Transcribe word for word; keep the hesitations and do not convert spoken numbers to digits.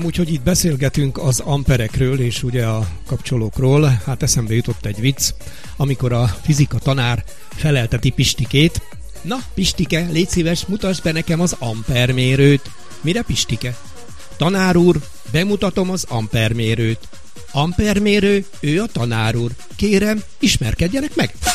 Amúgy, hogy itt beszélgetünk az amperekről és ugye a kapcsolókról, hát eszembe jutott egy vicc, amikor a fizika tanár felelteti Pistikét. Na, Pistike, légy szíves, mutasd be nekem az ampermérőt. Mire Pistike? Tanár úr, bemutatom az ampermérőt. Ampermérő, ő a tanár úr. Kérem, ismerkedjenek meg!